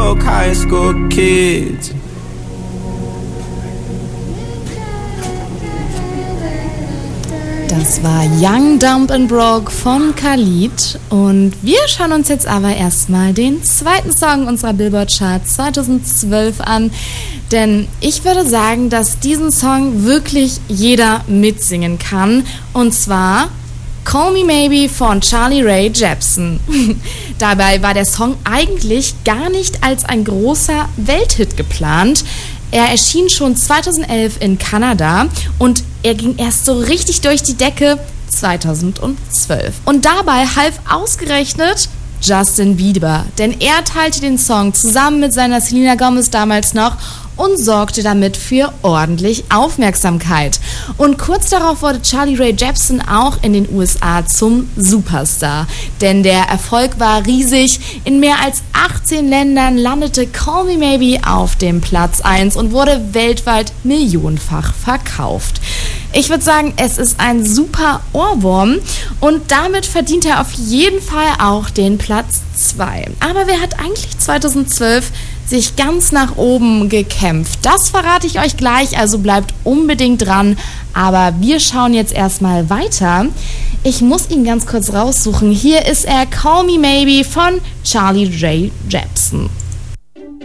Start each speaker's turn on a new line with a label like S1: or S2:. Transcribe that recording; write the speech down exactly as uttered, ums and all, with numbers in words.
S1: broke high school kids.
S2: Das war Young, Dumb and Broke von Khalid und wir schauen uns jetzt aber erstmal den zweiten Song unserer Billboard-Charts zweitausendzwölf an, denn ich würde sagen, dass diesen Song wirklich jeder mitsingen kann und zwar Call Me Maybe von Charlie Rae Jepsen. Dabei war der Song eigentlich gar nicht als ein großer Welthit geplant. Er erschien schon zweitausendelf in Kanada und er ging erst so richtig durch die Decke zweitausendzwölf. Und dabei half ausgerechnet Justin Bieber, denn er teilte den Song zusammen mit seiner Selena Gomez damals noch und sorgte damit für ordentlich Aufmerksamkeit. Und kurz darauf wurde Charlie Rae Jepsen auch in den U S A zum Superstar. Denn der Erfolg war riesig. In mehr als achtzehn Ländern landete Call Me Maybe auf dem Platz eins und wurde weltweit millionenfach verkauft. Ich würde sagen, es ist ein super Ohrwurm und damit verdient er auf jeden Fall auch den Platz zwei. Aber wer hat eigentlich zweitausendzwölf sich ganz nach oben gekämpft? Das verrate ich euch gleich, also bleibt unbedingt dran. Aber wir schauen jetzt erstmal weiter. Ich muss ihn ganz kurz raussuchen. Hier ist er, Call Me Maybe von Charlie Rae Jepsen.